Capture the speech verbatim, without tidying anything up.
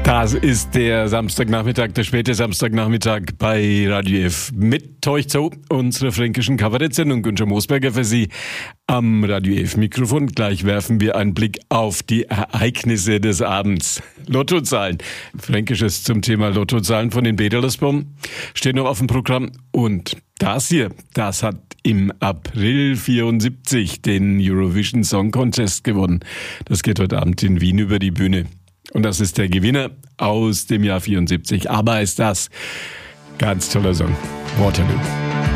Das ist der Samstagnachmittag, der späte Samstagnachmittag bei Radio F mit euch zu unserer fränkischen Kabarettsendung. Günther Moosberger für Sie am Radio F Mikrofon. Gleich werfen wir einen Blick auf die Ereignisse des Abends. Lottozahlen, Fränkisches zum Thema Lottozahlen von den Bederlersbom steht noch auf dem Programm. Und das hier, das hat im April vierundsiebzig den Eurovision Song Contest gewonnen. Das geht heute Abend in Wien über die Bühne. Und das ist der Gewinner aus dem Jahr vierundsiebzig. Aber ist das ganz toller Song. Waterloo.